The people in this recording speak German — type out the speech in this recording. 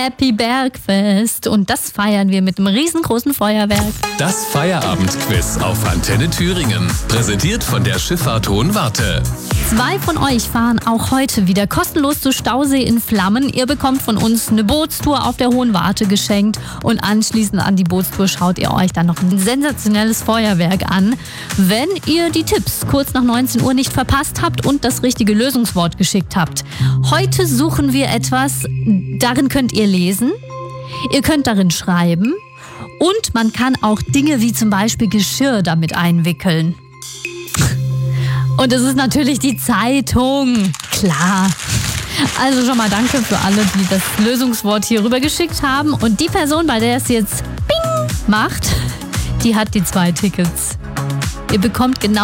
Happy Bergfest und das feiern wir mit einem riesengroßen Feuerwerk. Das Feierabendquiz auf Antenne Thüringen. Präsentiert von der Schifffahrt Hohenwarte. 2 von euch fahren auch heute wieder kostenlos zu Stausee in Flammen. Ihr bekommt von uns eine Bootstour auf der Hohenwarte geschenkt und anschließend an die Bootstour schaut ihr euch dann noch ein sensationelles Feuerwerk an. Wenn ihr die Tipps kurz nach 19 Uhr nicht verpasst habt und das richtige Lösungswort geschickt habt. Heute suchen wir etwas, darin könnt ihr lesen, ihr könnt darin schreiben und man kann auch Dinge wie zum Beispiel Geschirr damit einwickeln. Und es ist natürlich die Zeitung. Klar. Also schon mal danke für alle, die das Lösungswort hier rüber geschickt haben. Und die Person, bei der es jetzt Bing macht, die hat die 2 Tickets. Ihr bekommt genau